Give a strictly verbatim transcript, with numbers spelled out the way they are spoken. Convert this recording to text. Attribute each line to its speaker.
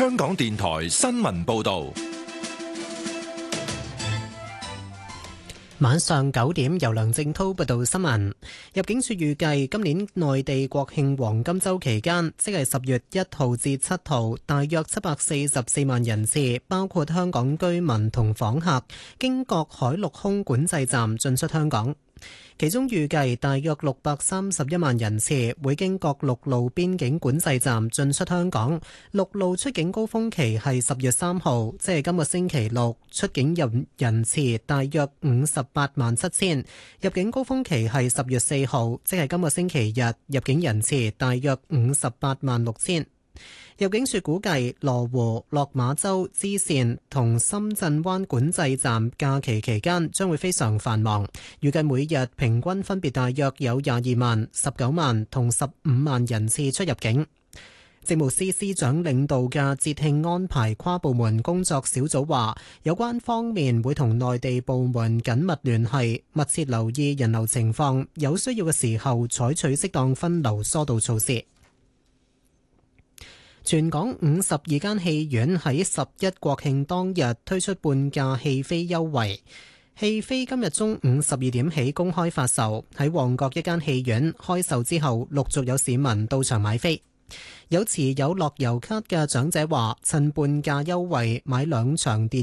Speaker 1: 香港電台新聞報道。
Speaker 2: 晚上九點，由梁正濤報道新聞。入境處預計今年內地國慶黃金週期間，即係十月一號至七號，大約七百四十四萬人次，包括香港居民同訪客，經各海陸空管制站進出香港。其中預計大約六百三十一萬人次會經各陸路邊境管制站進出香港。陸路出境高峰期係十月三號，即係今個星期六，出境人人次大約五十八萬七千。入境高峰期係十月四號，即係今個星期日，入境人次大約五十八萬六千。入境處估計羅湖、落馬洲、支線同深圳灣管制站假期期間將會非常繁忙，預計每日平均分別大約有廿二萬、十九萬同十五萬人次出入境。政務司司長領導嘅節慶安排跨部門工作小組話，有關方面會同內地部門緊密聯繫，密切留意人流情況，有需要嘅時候採取適當分流疏導措施。全港五十二間戲院喺十一國慶當日推出半價戲飛優惠，戲飛今日中午十二點起公開發售。喺旺角一間戲院開售之後，陸續有市民到場買飛。有持有樂悠咭嘅長者話，趁半價優惠買兩場電